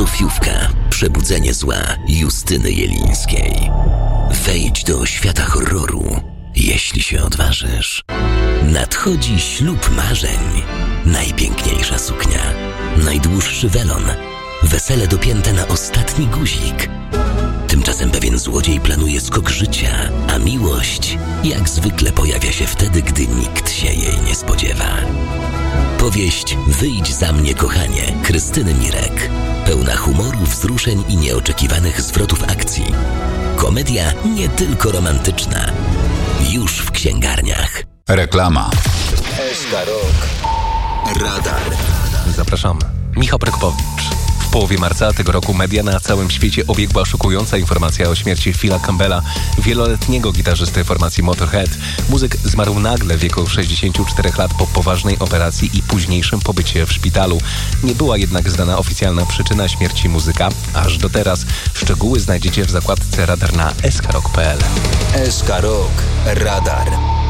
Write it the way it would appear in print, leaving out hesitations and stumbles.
Sofiówka. Przebudzenie zła Justyny Jelińskiej. Wejdź do świata horroru, jeśli się odważysz. Nadchodzi ślub marzeń. Najpiękniejsza suknia, najdłuższy welon, wesele dopięte na ostatni guzik. Tymczasem pewien złodziej planuje skok życia, a miłość jak zwykle pojawia się wtedy, gdy nikt się jej nie spodziewa. Powieść Wyjdź za mnie, kochanie Krystyny Mirek. Pełna humoru, wzruszeń i nieoczekiwanych zwrotów akcji. Komedia nie tylko romantyczna. Już w księgarniach. Reklama. SK Rok. Radar. Zapraszamy. Michał Prokopowicz. W połowie marca tego roku media na całym świecie obiegła szokująca informacja o śmierci Phila Campbella, wieloletniego gitarzysty formacji Motorhead. Muzyk zmarł nagle w wieku 64 lat po poważnej operacji i późniejszym pobycie w szpitalu. Nie była jednak znana oficjalna przyczyna śmierci muzyka, aż do teraz. Szczegóły znajdziecie w zakładce Radar na skrok.pl. SK Rok. Radar.